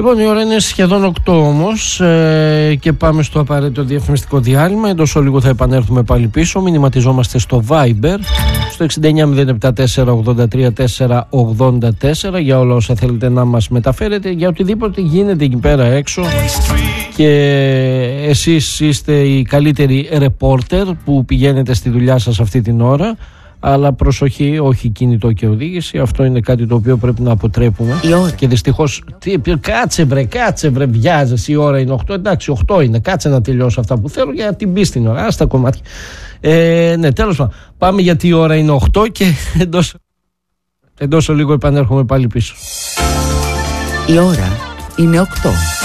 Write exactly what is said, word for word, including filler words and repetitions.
Λοιπόν, η ώρα είναι σχεδόν οκτώ όμως ε, και πάμε στο απαραίτητο διαφημιστικό διάλειμμα. Εντός ολίγου θα επανέλθουμε πάλι πίσω. Μηνυματιζόμαστε στο Viber στο έξι εννιά μηδέν επτά τέσσερα ογδόντα τρία τέσσερα ογδόντα τέσσερα για όλα όσα θέλετε να μας μεταφέρετε, για οτιδήποτε γίνεται εκεί πέρα έξω. Και εσείς είστε οι καλύτεροι ρεπόρτερ που πηγαίνετε στη δουλειά σας αυτή την ώρα. Αλλά προσοχή, όχι κινητό και οδήγηση. Αυτό είναι κάτι το οποίο πρέπει να αποτρέπουμε. Και δυστυχώς. Τι, κάτσε βρε, κάτσε βρε, βιάζεσαι. Η ώρα είναι οκτώ. Εντάξει, οκτώ είναι. Κάτσε να τελειώσω αυτά που θέλω για να την μπει στην ώρα. Άστα κομμάτια. Ε, ναι, τέλος πάντων. Πάμε γιατί η ώρα είναι οκτώ και εντός, εντός λίγο επανέρχομαι πάλι πίσω. Η ώρα είναι οκτώ.